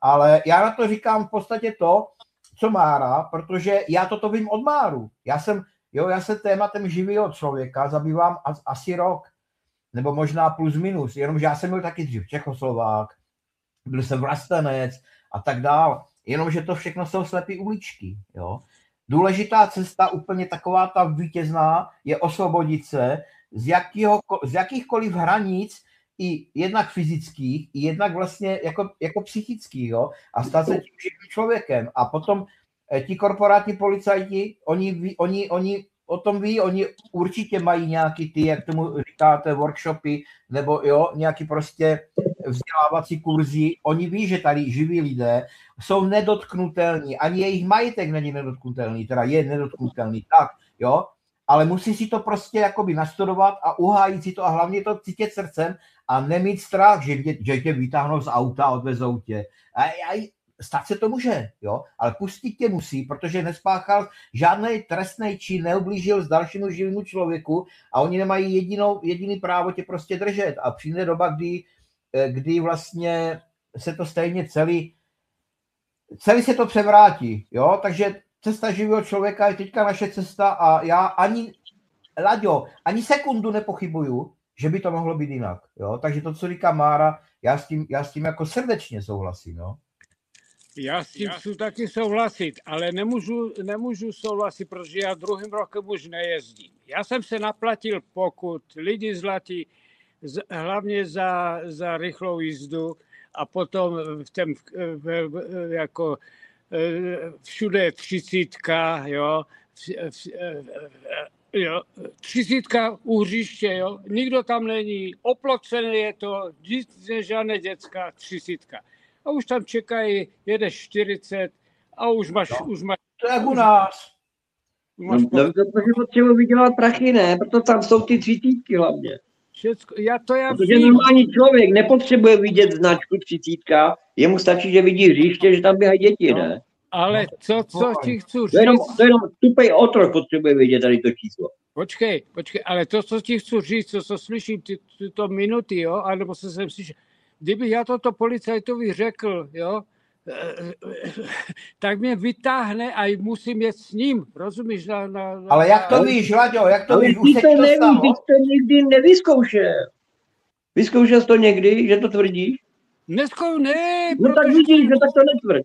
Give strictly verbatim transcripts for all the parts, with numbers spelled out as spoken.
Ale já na to říkám v podstatě to, co Mára, protože já toto vím od Máru. Já jsem, jo, já se tématem živého člověka zabývám asi rok, nebo možná plus minus, jenomže já jsem byl taky dřív Čechoslovák, byl jsem vlastenec a tak dál, jenomže to všechno jsou slepý uličky, jo. Důležitá cesta, úplně taková ta vítězná, je osvobodit se z, jakýho, z jakýchkoliv hranic, i jednak fyzických, i jednak vlastně jako, jako psychických, jo, a stát se tím živým člověkem. A potom eh, ti korporátní policajti, oni, oni, oni o tom ví, oni určitě mají nějaký ty, jak tomu říkáte, workshopy, nebo jo, nějaký prostě vzdělávací kurzy. Oni ví, že tady živí lidé jsou nedotknutelní, ani jejich majetek není nedotknutelný, teda je nedotknutelný, tak, jo, ale musí si to prostě jakoby nastudovat a uhájit si to a hlavně to cítit srdcem a nemít strach, že, tě, že tě vytáhnou z auta a odvezou tě. A, a stát se to může, jo, ale pustit tě musí, protože nespáchal žádný trestný čin, neublížil s dalšímu živému člověku a oni nemají jedinou, jediný právo tě prostě držet. A přijde doba, kdy, kdy vlastně se to stejně celý, celý se to převrátí, jo, takže cesta živého člověka je teďka naše cesta a já ani, Laďo, ani sekundu nepochybuju, že by to mohlo být jinak, jo, takže to, co říká Mára, já s tím, já s tím jako srdečně souhlasím, jo. Já s tím chci taky souhlasit, ale nemůžu, nemůžu souhlasit, protože já druhým rokem už nejezdím. Já jsem se naplatil pokud lidi zlatí, hlavně za, za rychlou jízdu a potom v tém, v, v, jako všude je třicítka, jo, jo, třicítka u hřiště, jo, nikdo tam není, oplocené je to, žádné dětská třicítka. A už tam čekají, jedeš čtyřicet a už máš... No, už máš to je u nás. No, no, protože potřebuji vydělat prachy, ne? Proto tam jsou ty třicítky hlavně. Všecko, já to já Protože vím. normální člověk nepotřebuje vidět značku třicítka, jemu stačí, že vidí hřiště, že tam běhají děti, no, ne? Ale co, co ti chci říct... To jenom, to jenom tupej otrok potřebuje vidět tady to číslo. Počkej, počkej, ale to, co ti chci říct, co, co slyším, ty, tyto minuty, jo, anebo se jsem slyšel, kdybych já toto policajtovi řekl, jo, tak mě vytáhne a musím jet s ním, rozumíš? Na, na, na, ale jak to víš, Laďo, jak to ale víš? Už ty to nevíš, ty to nikdy nevyzkoušel. Vyzkoušel jsi to někdy, že to tvrdíš? Dneskou ne, no protože... tak vidíš, že tak to netvrdí.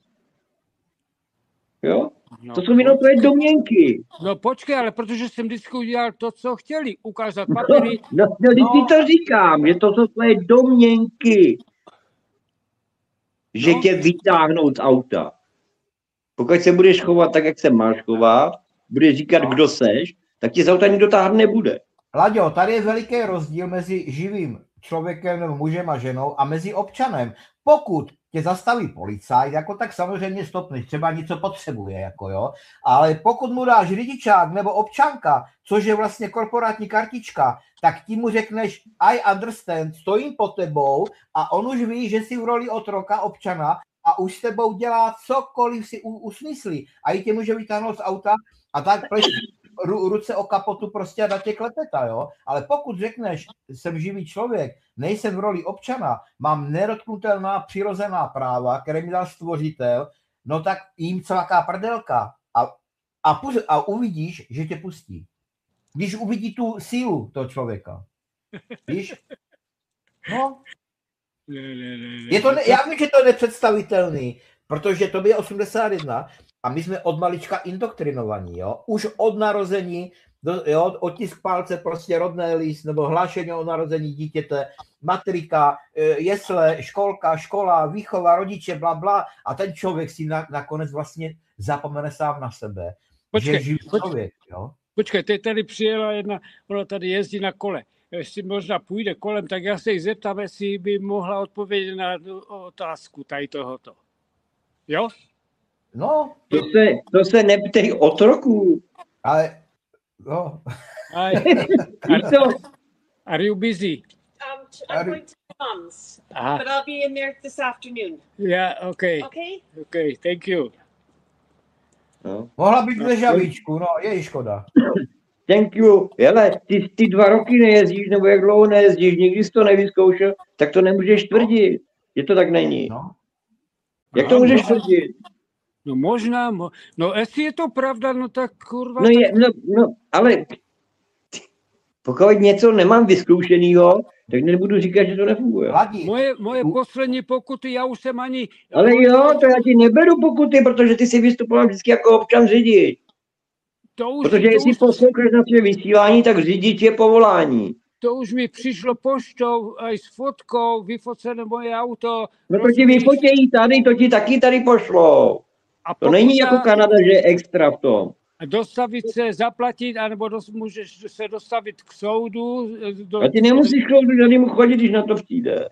Jo? No, to jsou jenom tvoje domněnky. No počkej, ale protože jsem vždycky udělal to, co chtěli, ukázat papíry. No, no, no, no. Ty to říkám, že to jsou tvoje domněnky. Že no. Tě vytáhnou z auta. Pokud se budeš chovat tak, jak se máš chovat, budeš říkat, no. Kdo seš, tak tě z auta nikdo táhat nebude. Laďo, tady je veliký rozdíl mezi živým člověkem nebo mužem a ženou a mezi občanem. Pokud tě zastaví policajt, jako tak samozřejmě stopneš, třeba něco potřebuje, jako jo, ale pokud mu dáš řidičák nebo občanka, což je vlastně korporátní kartička, tak ti mu řekneš I understand, stojím pod tebou a on už ví, že jsi v roli otroka občana a už s tebou dělá cokoliv si usmyslí a i tě může vytáhnout z auta a tak plešť ru, ruce o kapotu prostě a dá tě klepeta, jo, ale pokud řekneš, jsem živý člověk, nejsem v roli občana, mám nedotknutelná přirozená práva, které mi dal stvořitel, no tak jim cvaká prdelka a, a, puz, a uvidíš, že tě pustí. Když uvidí tu sílu toho člověka. Víš? No. Je to ne, já vím, že to je nepředstavitelný, protože to je osmdesát jedna a my jsme od malička indoktrinovaní, jo. Už od narození, do, jo, otisk palce, prostě rodný list, nebo hlášení o narození dítěte, matrika, jesle, školka, škola, výchova, rodiče, bla, bla. A ten člověk si na, nakonec vlastně zapomene sám na sebe. Počkej, že je živý člověk, jo. Počkej, teď tady přijela jedna, ona tady jezdí na kole. Jestli možná půjde kolem, tak já se jí zeptám, jestli by mohla odpovědět na otázku tady tohoto. Jo? No. To se, to se neptej otroků. Ale, no. Are, are, are you busy? Um, I'm going to Tom's, ah. but I'll be in there this afternoon. Yeah, okay. Okay? Okay, thank you. No. Mohla být v ležavíčku, no, je škoda. Thank you. Hele, ty, ty dva roky nejezdíš, nebo jak dlouho nejezdíš, nikdy jsi to nevyzkoušel, tak to nemůžeš tvrdit, že to tak není. No. Jak to můžeš tvrdit? No možná, mo... no jestli je to pravda, no tak kurva... No, tak... je, no, no ale pokud něco nemám vyzkoušenýho, tak nebudu říkat, že to nefunguje. Moje, moje poslední pokuty, já už jsem ani... Ale jo, to já ti neberu pokuty, protože ty si vystupoval vždycky jako občan řidič. To už, protože to jestli už... posloucháš na své vysílání, tak řidič je povolání. To už mi přišlo poštou aj s fotkou, vyfocené moje auto. No to ti vyfotějí tady, to ti taky tady pošlo. A to není jako Kanada, že je extra v tom. Dostavit se, zaplatit, anebo dos, můžeš se dostavit k soudu. Do... A ty nemusíš k soudu žádnému chodit, když na to přijde.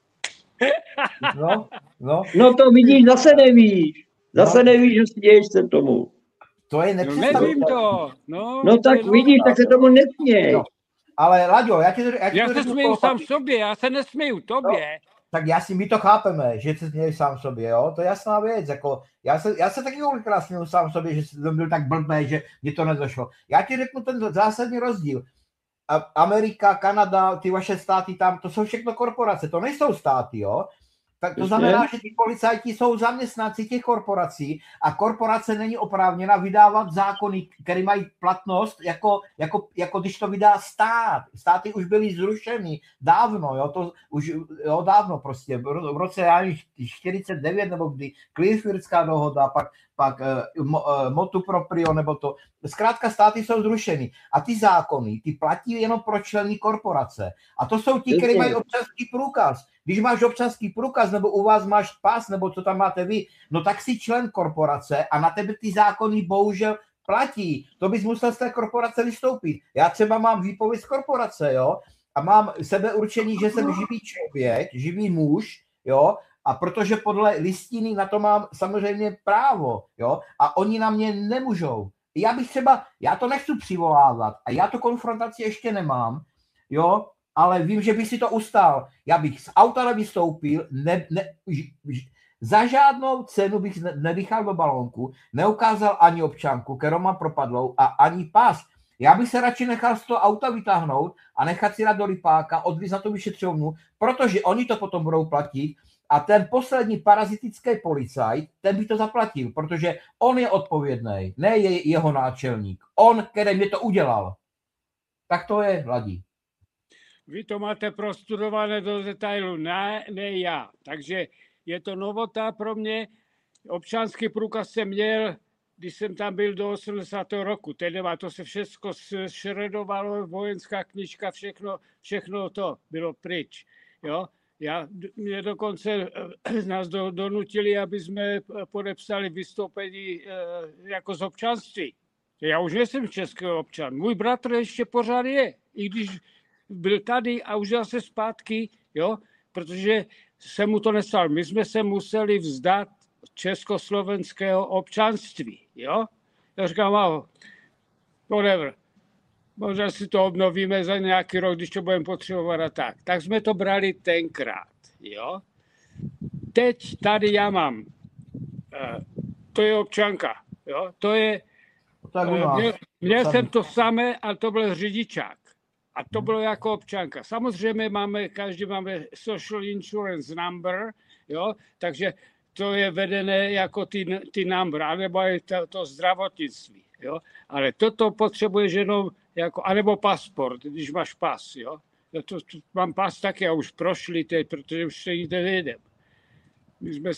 No, no. no to vidíš, zase nevíš. Zase no. nevíš, že směješ se tomu. To je nepředstavitelné. No, nevím to. No, no tak to vidíš, tak se tomu nesměj. No. Ale Laďo, já ti to já, ti já to se směju to... sám sobě, já se nesměju tobě. No, tak já si, my to chápeme, že se směješ sám sobě, jo, to je jasná věc, jako, já se, já se taky kolikrát směju sám sobě, že jsem byl tak blbý, že mi to nedošlo. Já ti řeknu ten zásadní rozdíl. Amerika, Kanada, ty vaše státy tam, to jsou všechno korporace, to nejsou státy, jo. Tak to znamená, že ty policajti jsou zaměstnanci těch korporací a korporace není oprávněna vydávat zákony, které mají platnost, jako, jako, jako když to vydá stát. Státy už byly zrušeny dávno, jo, to už jo, dávno prostě, v roce čtyřicet devět nebo kdy, Clearfieldská dohoda, pak, pak uh, uh, motu proprio, nebo to. Zkrátka státy jsou zrušeny a ty zákony, ty platí jenom pro členy korporace. A to jsou ti, kteří mají občanský průkaz. Když máš občanský průkaz, nebo u vás máš pas, nebo co tam máte vy, no tak jsi člen korporace a na tebe ty zákony bohužel platí. To bys musel z té korporace vystoupit. Já třeba mám výpověď z korporace, jo, a mám sebeurčení, že jsem živý člověk, živý muž, jo, a protože podle listiny na to mám samozřejmě právo, jo, a oni na mě nemůžou. Já bych třeba, já to nechci přivolávat a já tu konfrontaci ještě nemám, jo, ale vím, že bych si to ustál. Já bych z auta nevystoupil, ne, ne, za žádnou cenu bych nedychal do balónku, neukázal ani občanku, kterou mám propadlou, a ani pas. Já bych se radši nechal z toho auta vytáhnout a nechat si dát do lipáka, odvízt na to vyšetřovnu, protože oni to potom budou platit a ten poslední parazitický policajt, ten by to zaplatil, protože on je odpovědný, ne je jeho náčelník. On, který mě to udělal. Tak to je, Vladí. Vy to máte prostudované do detailu, ne, ne já. Takže je to novota pro mě. Občanský průkaz jsem měl, když jsem tam byl do osmdesátého roku. Tedy to se všechno šredovalo, vojenská knížka, všechno, všechno to bylo pryč. Jo? Já, mě dokonce nás do, donutili, aby jsme podepsali vystoupení e, jako z občanství. Já už nejsem český občan. Můj bratr ještě pořád je, i když byl tady a už zase zpátky, jo, protože se mu to nestalo. My jsme se museli vzdát československého občanství, jo. Já říkám, aho, whatever, možná si to obnovíme za nějaký rok, když to budeme potřebovat a tak. Tak jsme to brali tenkrát, jo. Teď tady já mám, uh, to je občanka, jo, to je, uh, měl, měl jsem to samé, ale to byl řidičák. A to bylo jako občanka. Samozřejmě máme, každý máme social insurance number, jo, takže to je vedené jako ty, ty number, anebo je to, to zdravotnictví, jo. Ale toto potřebuješ jenom jako, anebo pasport, když máš pas, jo. Já to, to, mám pas taky a už prošli teď, protože už se nikde nejdem. My jsme,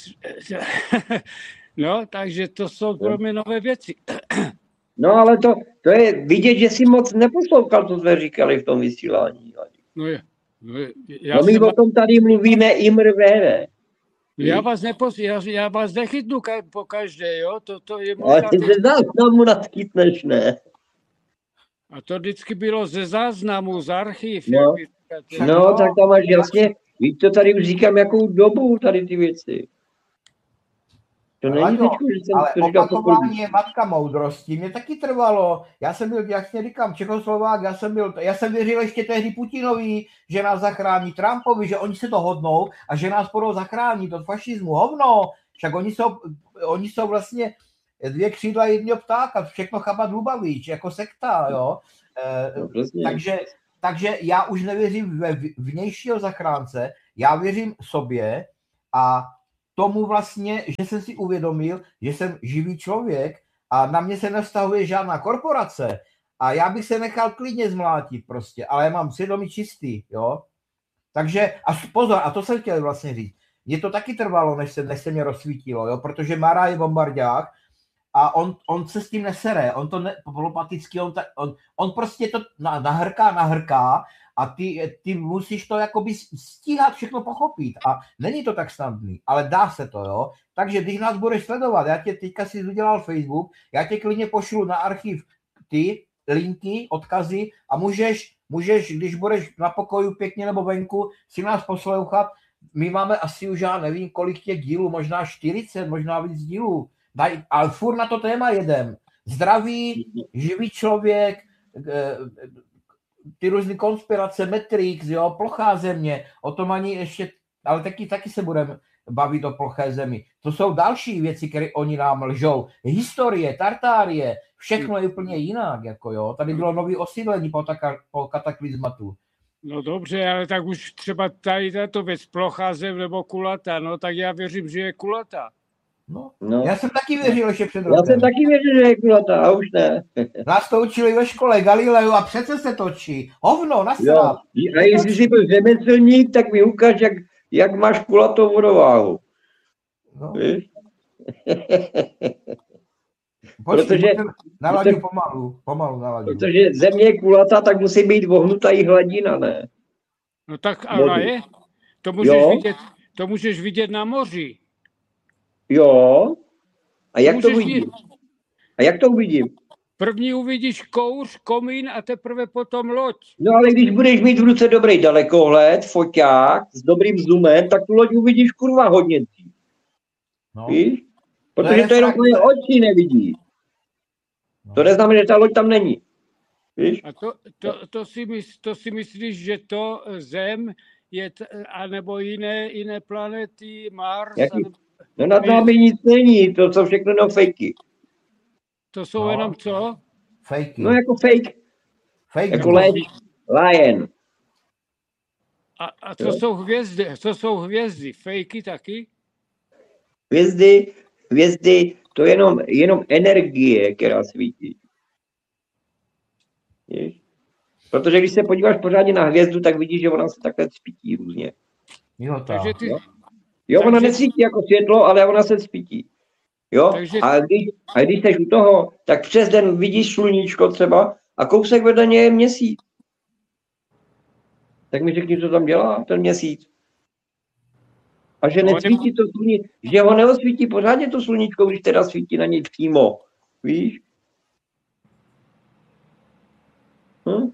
no, takže to jsou pro mě nové věci. No ale to, to je vidět, že jsi moc neposlouchal, co jsme říkali v tom vysílání. No je. No, je, já no my jsem... o tom tady mluvíme i mrvére. Já vás, nepos... já, já vás nechytnu ka- po každé, jo? To, to je možná... Ale ty ze záznamu naskytneš, ne? A to vždycky bylo ze záznamu, z archiv. No, no tak tam máš jasně, víš, to tady už říkám jakou dobu, tady ty věci. To není Laďo, teďko, že jsem ale to říkal opakování je matka moudrosti. Mě taky trvalo. Já jsem byl, jak si říkám, Čechoslovák, já jsem byl, já jsem věřil ještě tehdy Putinovi, že nás zachrání, Trumpovi, že oni se to hodnou a že nás budou zachránit od fašismu. Hovno! Však oni jsou, oni jsou vlastně dvě křídla jednoho ptáka, všechno Chabat Lubavič, jako sekta, jo. E, no, takže, takže já už nevěřím ve vnějšího zachránce, já věřím sobě a tomu vlastně, že jsem si uvědomil, že jsem živý člověk a na mě se nevztahuje žádná korporace a já bych se nechal klidně zmlátit prostě, ale já mám svědomí čistý, jo. Takže, a pozor, a to jsem chtěl vlastně říct, mě to taky trvalo, než se, než se mě rozsvítilo, jo, protože Mara je bombardák a on, on se s tím nesere, on to ne, polopaticky, on, ta, on, on prostě to nahrká, nahrká a ty, ty musíš to jakoby stíhat všechno pochopit a není to tak snadný, ale dá se to, jo. Takže když nás budeš sledovat, já tě teďka si udělal Facebook, já tě klidně pošlu na archiv ty linky, odkazy a můžeš, můžeš, když budeš na pokoju pěkně nebo venku, si nás poslouchat. My máme asi už, já nevím, kolik těch dílů, možná čtyřicet, možná víc dílů, Daj, ale furt na to téma jedem. Zdravý, živý člověk, ty různé konspirace, Matrix, jo, plochá země, o tom ani ještě, ale taky, taky se budeme bavit o ploché zemi. To jsou další věci, které oni nám lžou. Historie, Tartárie, všechno je úplně jinak, jako jo. Tady bylo nový osídlení po, taka, po kataklizmatu. No dobře, ale tak už třeba tady tato věc, plochá zem nebo kulatá, no tak já věřím, že je kulatá. No, no. Já jsem taky věřil ještě před rokem. Já jsem taky věřil, že je kulatá, a už ne. Nás to učili ve škole, Galileu, a přece se točí. Hovno, nasrát. A jestli jsi byl řemeslník, tak mi ukáž, jak, jak máš kulatou vodováhu. No. Počkej, protože naladím pomalu, pomalu naladím. Protože země je kulatá, tak musí být vohnutá i hladina, ne? No tak ale je. To můžeš, vidět, to můžeš vidět na moři. Jo. A jak to vidím? A jak to uvidím? První uvidíš kouř, komín a teprve potom loď. No ale když budeš mít v ruce dobrý dalekohled, foťák s dobrým zoomem, tak tu loď uvidíš kurva hodně. No. Víš? Protože to, to jenom tvoje oči nevidí. No. To neznamená, že ta loď tam není. Víš? A to, to, to, si mysl, to si myslíš, že to Zem je, t, anebo jiné, jiné planety, Mars? Anebo... No nad námi nic není, to jsou všechno jenom fejky. To jsou no. jenom co? Fejky. No jako fake. Fake. Jako lež, lion. A, a co jo? jsou hvězdy? Co jsou hvězdy? Fejky taky? Hvězdy, hvězdy, to je jenom, jenom energie, která svítí. Víš? Protože když se podíváš pořádně na hvězdu, tak vidíš, že ona se takhle svítí různě. Jo, takže ty... jo? jo ona takže... nesvítí jako světlo, ale ona se svítí. Jo? Takže... A, když, a když jsi u toho, tak přes den vidíš sluníčko třeba a kousek vedle něj je měsíc. Tak mi řekni, co tam dělá ten měsíc. A že nesvítí to sluníčko, že ho neosvítí pořádně to sluníčko, když teda svítí na něj přímo. Víš? Hm?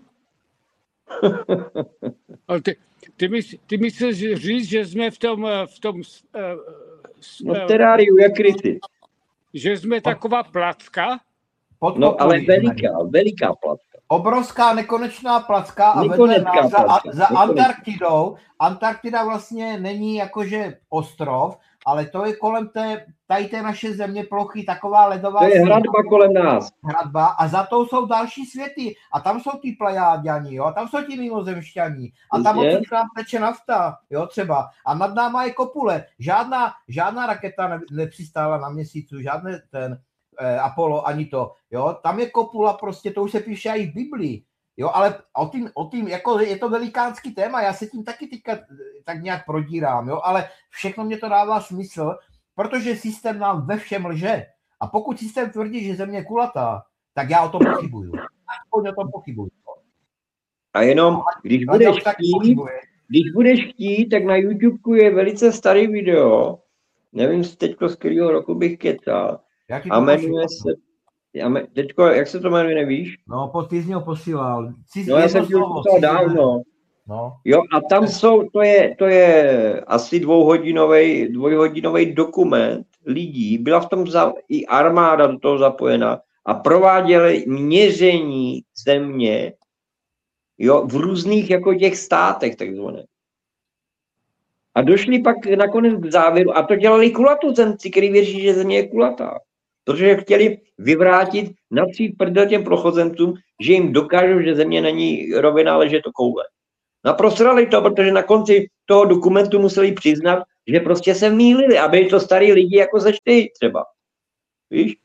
Ale ty, ty, mysl, ty myslíš říct, že jsme v tom, v tom uh, no v teráriu, jak kryty. Že jsme taková placka? No ale veliká, veliká placka. Obrovská nekonečná placka a vedle nás za, za Antarktidou. Antarktida vlastně není jakože ostrov, ale to je kolem té, tady té naše země plochy, taková ledová... To je hradba kolem nás. Hradba a za to jsou další světy. A tam jsou ty plejáďani, jo, a tam jsou ti mimozemšťaní. A tam odsud nám teče nafta, jo, třeba. A nad náma je kopule. Žádná, žádná raketa ne, nepřistála na měsícu, žádný ten eh, Apollo, ani to, jo. Tam je kopula prostě, to už se píše i v Biblii. Jo, ale o tím, o tím, jako je to velikánský téma, já se tím taky teďka tak nějak prodírám, jo, ale všechno mě to dává smysl, protože systém nám ve všem lže. A pokud systém tvrdí, že země je kulatá, tak já o tom pochybuju. Aspoň o tom pochybuju. A jenom, když budeš chtít, když budeš chtít, tak na YouTubeku je velice starý video, nevím teďko z kterého roku bych kecal, a jmenuje se Teďko, jak se to jmenuje, nevíš? No, po ty jsi mě posílal. Cizí no, já jsem ti už posílal dávno. No. Jo, a tam jsou, to je, to je asi dvouhodinový, dvojhodinový dokument lidí. Byla v tom za, i armáda do toho zapojena a prováděli měření země, jo, v různých jako těch státech, takzvané. A došli pak nakonec k závěru, a to dělali kulatozemci, kteří věří, že země je kulatá. Protože chtěli vyvrátit napřít prdel těm plochozemcům, že jim dokážou, že země není rovina, ale že je to koule. Naprosrali to, protože na konci toho dokumentu museli přiznat, že prostě se mýlili a byli to starý lidi jako seš ty třeba. Víš?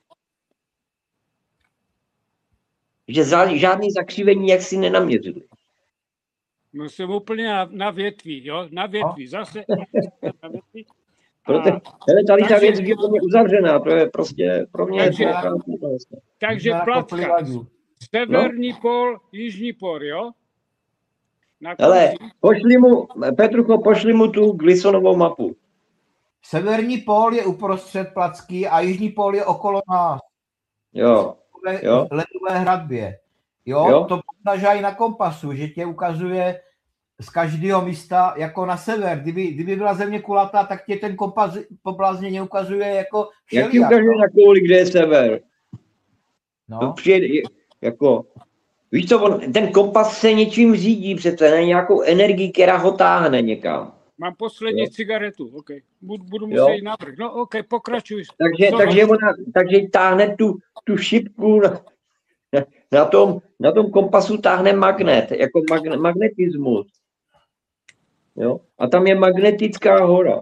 Že žádný zakřivení jak si nenaměřili. No jsem úplně na, na větví, jo, na větví, zase na větví. Proto, hele, tady ta věc je pro mě uzavřená, to je prostě pro mě... Takže, je to takže placka, severní no? pol, jižní pol, jo? Hele, pošli mu, Petrucho, pošli mu tu glisonovou mapu. Severní pól je uprostřed placky a jižní pól je okolo nás. Jo, jo. V ledové hradbě. Jo, jo? To poznažají na kompasu, že tě ukazuje z každého místa jako na sever. Kdyby, kdyby byla země kulatá, tak tě ten kompas poblázněně ukazuje jako všelijak. Jak ti ukazuje na kouli, kde je sever? No. To přijde, jako, víš co, on, ten kompas se něčím řídí přece, ne nějakou energii, která ho táhne někam. Mám poslední jo. cigaretu, ok. Budu, budu muset jít navrch. No ok, pokračuj. Takže, takže, ona, takže táhne tu, tu šipku na, na, tom, na tom kompasu táhne magnet, jako magne, magnetismus. Jo? A tam je magnetická hora,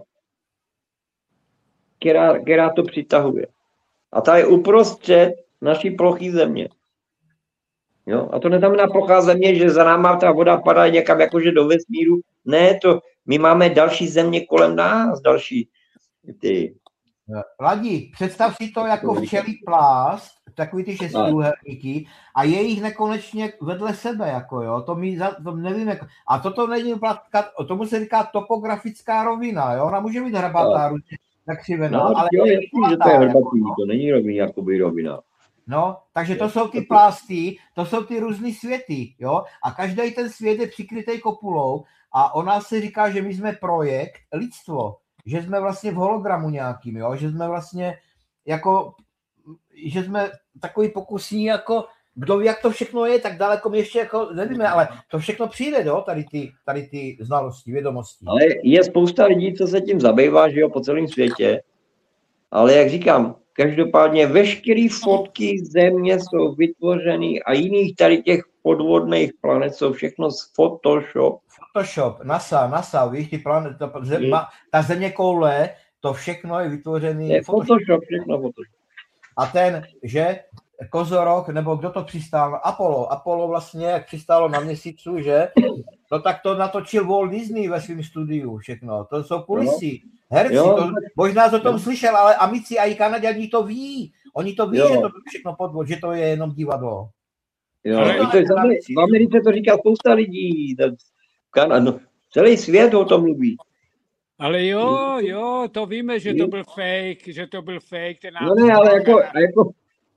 která, která to přitahuje. A ta je uprostřed naší plochy země. Jo? A to neznamená plochá země, že za náma ta voda padá někam jakože do vesmíru. Ne, to my máme další země kolem nás, další ty. Ladi, představ si to jako včelí plást, takový ty šestiúhelníky a je jich nekonečně vedle sebe, jako jo, to my za, to nevím, jako, a toto není plátka, tomu se říká topografická rovina, jo, ona může být hrabatá, zakřivená, no, ale jo, je jasný, že to je hrabatý, to není rovina, jakoby rovina. No, takže to jsou ty plásty, to jsou ty různý světy, jo, a každý ten svět je přikrytý kopulou a ona se říká, že my jsme projekt lidstvo, že jsme vlastně v hologramu nějakým, jo, že jsme vlastně jako, že jsme takový pokusní jako, kdo ví, jak to všechno je, tak daleko my ještě jako nevíme, ale to všechno přijde, jo, tady ty, tady ty znalosti, vědomosti. Ale je spousta lidí, co se tím zabývá, že jo, po celém světě, ale jak říkám, každopádně veškeré fotky země jsou vytvořeny a jiných tady těch podvodných planet jsou všechno z Photoshop. Photoshop, NASA, NASA, víš, ty planety, ta, zem, ta země koule, to všechno je vytvořené. Je Photoshop, Photoshop, všechno Photoshop. A ten, že Kozorok, nebo kdo to přistál, Apollo, Apollo vlastně, jak přistálo na měsícu, že, no tak to natočil Walt Disney ve svém studiu všechno, to jsou kulisy. Herci, to, možná jsi o tom jo. slyšel, ale Amici a i Kanaďani to ví. Oni to ví, jo. že to všechno podvod, že to je jenom divadlo. Jo, to to je v Americe to říká spousta lidí. No, celý svět o tom mluví. Ale jo, jo, to víme, že to byl fake, že to byl fake. Ten no ne, ale jako... jako...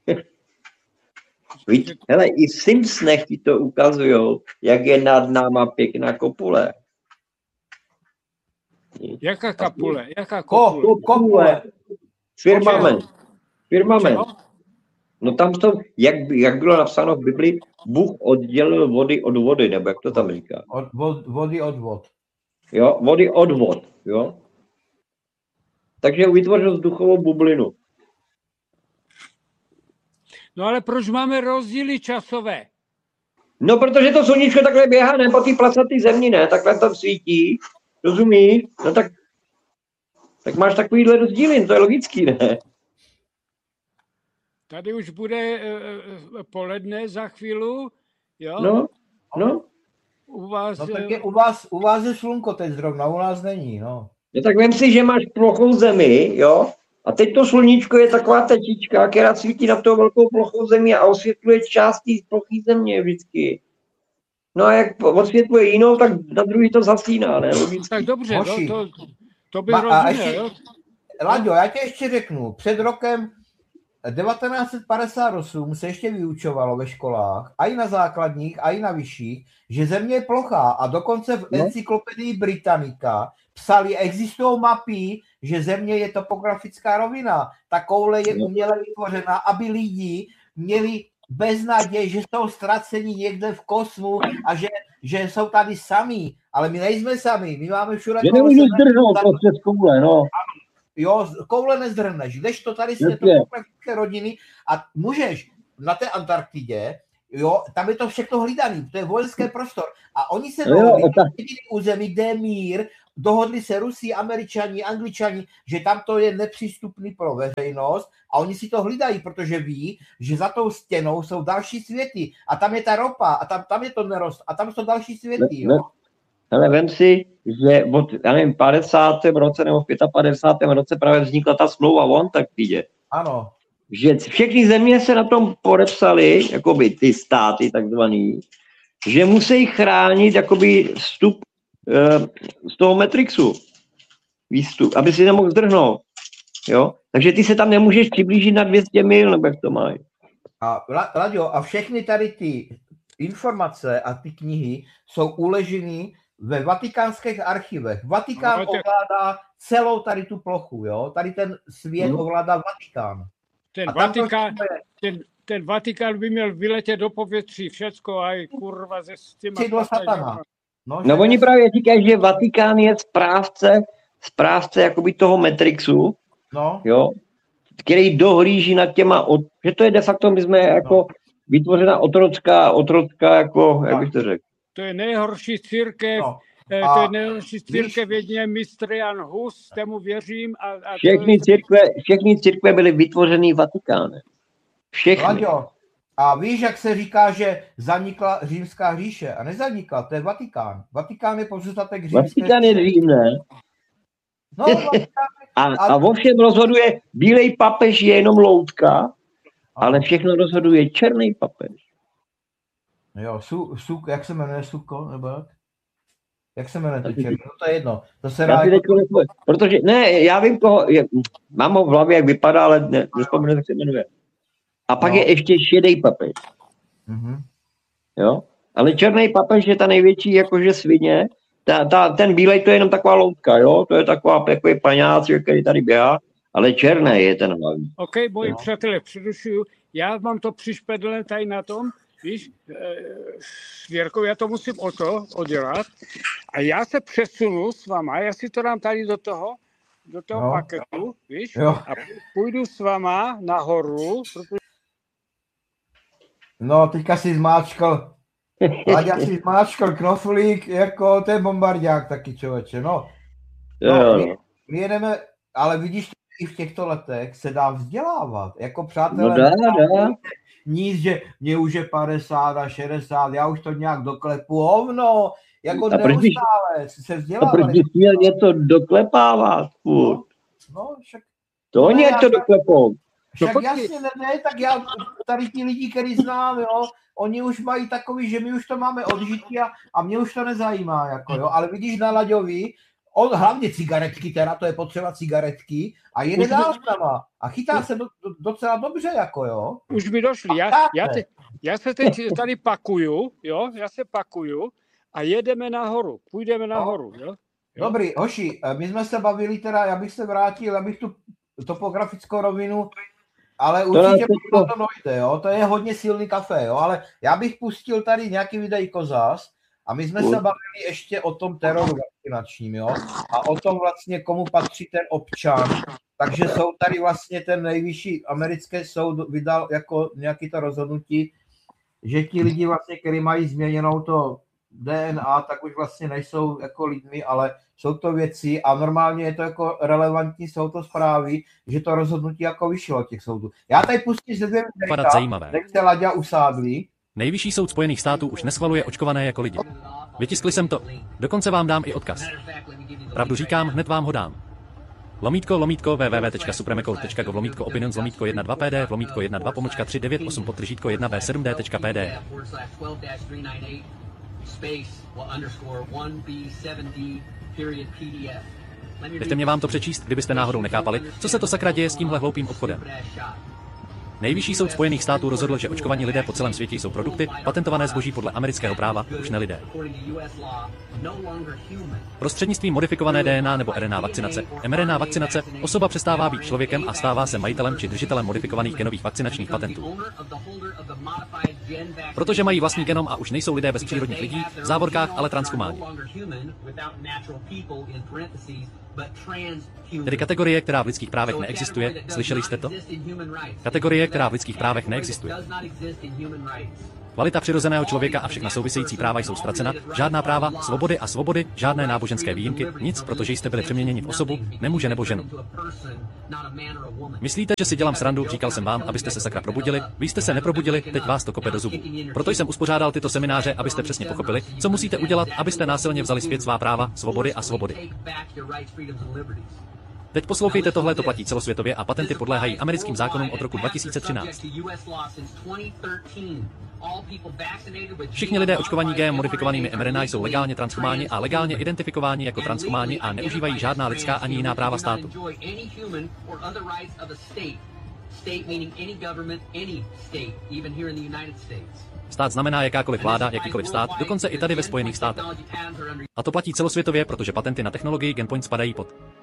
Víš, hele, i Simpsonech ti to ukazujou, jak je nad náma pěkná kopule. Jaká kapule? Jaká kopule? Ko, kopule. Firmament. Firmament. No tam to, jak, jak bylo napsáno v Bibli, Bůh oddělil vody od vody, nebo jak to tam říká? Od, vod, vody od vod. Jo, vody od vod, jo. Takže vytvořil vzduchovou bublinu. No ale proč máme rozdíly časové? No, protože to sluníčko takhle běhá, ne po té placatý zemi, ne, takhle tam svítí. Rozumíš? No tak, tak máš takovýhle rozdíly, to je logický, ne? Tady už bude uh, poledne za chvíli, jo? No, no. U vás, no tak je, u vás, u vás je slunko teď zrovna, u nás není, no. No tak vem si, že máš plochou zemi, jo? A teď to sluníčko je taková tečička, která svítí na tou velkou plochou zemi a osvětluje části plochý země vždycky. No a jak osvětluje jinou, tak na druhý to zasíná, ne? Logicky. Tak dobře, no, to, to by rozuměl, jo? Láďo, já tě ještě řeknu, před rokem devatenáct set padesát osm se ještě vyučovalo ve školách, a i na základních, a i na vyšších, že země je plochá a dokonce v encyklopedii Britannica psali, existují mapy, že země je topografická rovina. Ta koule je uměle vytvořena, aby lidi měli beznaděj, že jsou ztraceni někde v kosmu a že, že jsou tady sami. Ale my nejsme sami, my máme všude... Že nemůžu zdrhnout prostě z koule, no. Jo, koule nezdrhneš, když to tady jste topografické rodiny a můžeš na té Antarktidě, jo, tam je to všechno hlídaný, to je vojenský prostor a oni se dohodli, jediný území, kde je mír, dohodli se Rusí, Američani, Angličani, že tam to je nepřístupný pro veřejnost a oni si to hlídají, protože ví, že za tou stěnou jsou další světy a tam je ta ropa a tam, tam je to nerost a tam jsou další světy. Ne, ne. Ale vem si, že od, já nevím, padesátém roce nebo v padesátém pátém roce právě vznikla ta smlouva o Antarktidě. Ano. Že všechny země se na tom podepsaly, jakoby ty státy takzvaný, že musí chránit jakoby vstup e, z toho Matrixu, výstup, aby si nemohl zdrhnout. Jo? Takže ty se tam nemůžeš přiblížit na dvě stě mil, nebo jak to mají. A, Laďo, a všechny tady ty informace a ty knihy jsou uleženy ve vatikánských archivech. Vatikán no, ovládá celou tady tu plochu, jo? Tady ten svět no. ovládá Vatikán. Ten Vatikán, ten, ten Vatikán by měl vyletět do povětří všecko a i kurva ze s těma... Přidlo satana. No, no oni právě říkají, že Vatikán je správce, správce jakoby toho Matrixu, no. jo? Který dohlíží nad těma, od, že to je de facto, my jsme jako no. vytvořena otrocká, otrocká, jako, jak bych to řekl. To je nejhorší církev, no. A to je nejhorší církev jedině mistr Jan Hus, tému věřím. A, a všechny, to... církve, všechny církve byly vytvořeny Vatikánem. Všechny. Laďo, a víš, jak se říká, že zanikla římská říše? A nezanikla, to je Vatikán. Vatikán je pozůstatek římské Vatikán je Řím, ne? No, Vatikán... a, a o všem rozhoduje, bílej papež je jenom loutka, ale všechno rozhoduje černý papež. Jo, su, su, jak se jmenuje Suko, nebo jak? Jak se jmenuje to černý? No to je jedno. To se dá jako... Protože, ne, já vím koho, je, mám ho v hlavě, jak vypadá, ale ne, nespomenu, jak se jmenuje. A pak no. je ještě šedý papež. Mm-hmm. Jo? Ale černý papež je ta největší jakože svině. Ta, ta, ten bílej to je jenom taková loutka, jo? To je taková takový paňác, který tady běhá, ale černý je ten hlavní. OK, moji no. přátelé, předušuju. Já mám to přišpedlené tady na tom, víš, s Věrkou, já to musím o to odělat a já se přesunu s váma, já si to dám tady do toho, do toho no. paketu, víš, jo. a půjdu s váma nahoru, protože... No, teďka si zmáčkal, Laďa si zmáčkal knoflík, jako ten bombardiák taky, člověče, no. no my, my jedeme, ale vidíš, i v těchto letech se dá vzdělávat, jako přátelé. No dá, dá. Nic, že mě už je padesát a šedesát, já už to nějak doklepu, hovno, jako neustále se vzdělávat. A proč bys měl něco doklepávat? No, no, však, to oni jak to doklepou. Však no, jasně, ne, ne, tak já, tady ti lidi, který znám, jo, oni už mají takový, že my už to máme odžití a, a mě už to nezajímá, jako jo, ale vidíš na Laďovi, on hlavně cigaretky, teda to je potřeba cigaretky a jede dál sama a chytá se do, do, docela dobře, jako jo. Už by došli, já, já, te, já se teď tady pakuju, jo, já se pakuju a jedeme nahoru, půjdeme nahoru, jo. jo. Dobrý, hoši, my jsme se bavili teda, já bych se vrátil, abych tu topografickou rovinu, ale určitě to, to dojde, jo, to je hodně silný kafe, jo, ale já bych pustil tady nějaký videjko zás. A my jsme se bavili ještě o tom teroru vakcinačním, jo? A o tom vlastně, komu patří ten občan. Takže jsou tady vlastně ten nejvyšší americký soud vydal jako nějaký to rozhodnutí, že ti lidi vlastně, kteří mají změněnou to D N A, tak už vlastně nejsou jako lidmi, ale jsou to věci a normálně je to jako relevantní, jsou to zprávy, že to rozhodnutí jako vyšlo od těch soudů. Já tady pustím se dvě videjka, než se Laďa usádlí. Nejvyšší soud Spojených států už neschvaluje očkované jako lidi. Vytiskli jsem to. Dokonce vám dám i odkaz. Pravdu říkám, hned vám ho dám. Lomítko, lomítko, www tečka supremecode tečka gov, lomítko opinions, lomítko jedna dva pd, lomítko jedna dva pomlčka tři devět osm podtržítko jedna b sedm d tečka pd. Nechte mě vám to přečíst, kdybyste náhodou nechápali, co se to sakra děje s tímhle hloupým obchodem. Nejvyšší soud Spojených států rozhodl, že očkovaní lidé po celém světě jsou produkty, patentované zboží podle amerického práva, už ne lidé. Prostřednictvím modifikované D N A nebo R N A vakcinace, mRNA vakcinace, osoba přestává být člověkem a stává se majitelem či držitelem modifikovaných genových vakcinačních patentů. Protože mají vlastní genom a už nejsou lidé bez přírodních lidí, v závorkách ale transhumáni. Tedy kategorie, která v lidských právech neexistuje, slyšeli jste to? Kategorie, která v lidských právech neexistuje. Kvalita přirozeného člověka a všechna související práva jsou ztracena, žádná práva, svobody a svobody, žádné náboženské výjimky, nic, protože jste byli přeměněni v osobu, nemuže nebo ženu. Myslíte, že si dělám srandu, říkal jsem vám, abyste se sakra probudili, vy jste se neprobudili, teď vás to kope do zubu. Proto jsem uspořádal tyto semináře, abyste přesně pochopili, co musíte udělat, abyste násilně vzali zpět svá práva, svobody a svobody. Teď poslouchejte, tohle to platí celosvětově a patenty podléhají americkým zákonům od roku dva tisíce třináct. Všichni lidé očkovaní G M modifikovanými em R N A jsou legálně transhumáni a legálně identifikováni jako transhumáni a neužívají žádná lidská ani jiná práva státu. Stát znamená jakákoliv vláda, jakýkoliv stát, dokonce i tady ve Spojených státech. A to platí celosvětově, protože patenty na technologii GenPoint spadají pod